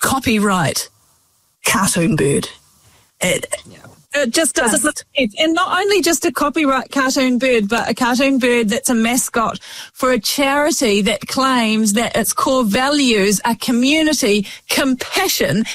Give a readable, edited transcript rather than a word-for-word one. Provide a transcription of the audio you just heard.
copyright cartoon bird. It just doesn't look it. And not only just a copyright cartoon bird, but a cartoon bird that's a mascot for a charity that claims that its core values are community, compassion,